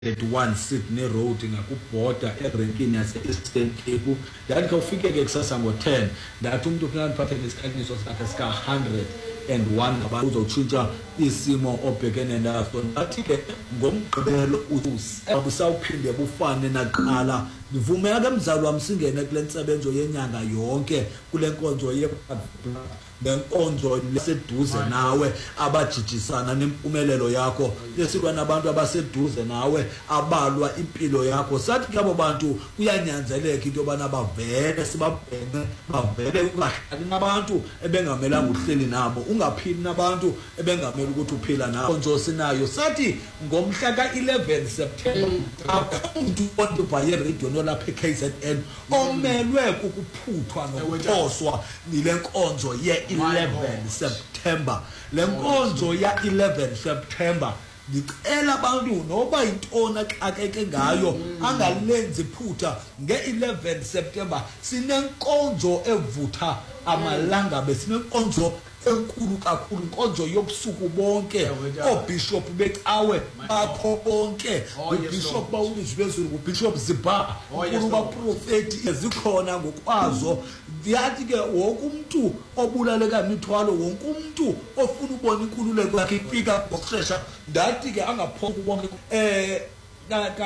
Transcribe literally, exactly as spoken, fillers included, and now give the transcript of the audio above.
one Sydney Road ngakubhoda erenkini yase Eastern Cape ndathi khawufike ke kusasa ngo ten ndathi umuntu ufuna uphathe ngesikhanyiso sakhe sika one hundred and one ngabantu uzotshintsha isimo obhekene naso ndathi ke ngomgqibelo usawuphinde bufane naqala nivumela ke mzali wami singene kule nsebenzo yenyanga yonke kule nkonzo ye nenkonzo leseduze nawe abajijisana nempumelelo yakho lesilwa nabantu abaseduze nawe abalwa impilo yakho sathi labo bantu kuyanyanzeleka into bana bavele sibabheke bavele ungahlali nabantu ebengamelanga uhleli nabo ungaphili nabantu ebengamela ukuthi uphila nabo konzo sinayo sathi ngomhla ka eleven September abantu bonke baye radio nolapha K Z N omelwe ukuphuthwa nokuphoswa nile nkonzo ye eleven September le nkonzo ya eleven September ngicela abantu noba intona xakeke ngayo angalenzi iphutha nge eleven September sinenkonzo evutha amalanga besinenkonzo enkulu kakhulu inkonzo yobusuku bonke obishop becawe bakho bonke ubishop bawulizwezulu ubishop Ziba ukuba prophet ezikhona ngokwazo yathi ke wonke umuntu obulaleka imithwalo wonke umuntu ofuna ubona inkululeko yakhe ifika ngokusheshsha ndathi ke angaphoka bonke eh